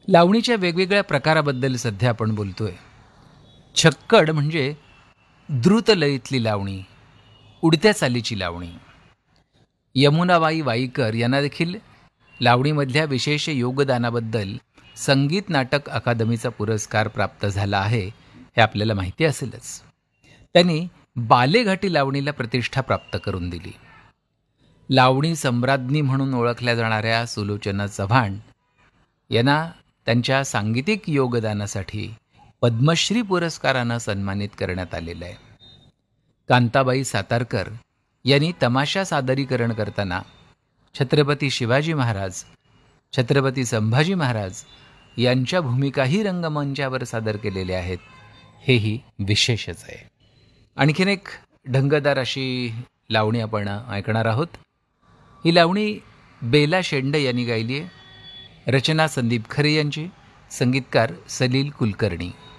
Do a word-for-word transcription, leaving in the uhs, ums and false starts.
लावणीच्या वेगवेगळ्या प्रकाराबद्दल सध्या आपण बोलतोय. छक्कड म्हणजे द्रुत लयीतली लावणी, उडत्या चालीची लावणी. यमुनाबाई वाईकर यांना देखील लावणीमधल्या विशेष योगदानाबद्दल संगीत नाटक अकादमीचा पुरस्कार प्राप्त झाला आहे, हे आपल्याला माहिती असेलच. त्यांनी बालेघाटी लावणीला प्रतिष्ठा प्राप्त करून दिली. लावणी सम्राज्ञी म्हणून ओळखल्या जाणाऱ्या सुलोचना चव्हाण यांना त्यांच्या सांगीतिक योगदानासाठी पद्मश्री पुरस्कारानं सन्मानित करण्यात आलेलं आहे. कांताबाई सातारकर यांनी तमाशा सादरीकरण करताना छत्रपती शिवाजी महाराज, छत्रपती संभाजी महाराज यांच्या भूमिकाही रंगमंचावर सादर केलेल्या आहेत. हेही विशेषच आहे. आणखीन एक ढंगदार अशी लावणी आपण ऐकणार आहोत. ही लावणी बेला शेंडे यांनी गायली आहे. रचना संदीप खरे यांची, संगीतकार सलील कुलकर्णी.